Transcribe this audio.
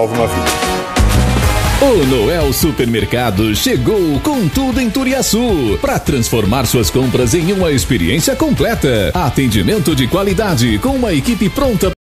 Uma vida. O Noel Supermercado chegou com tudo em Turiaçu para transformar suas compras em uma experiência completa. Atendimento de qualidade com uma equipe pronta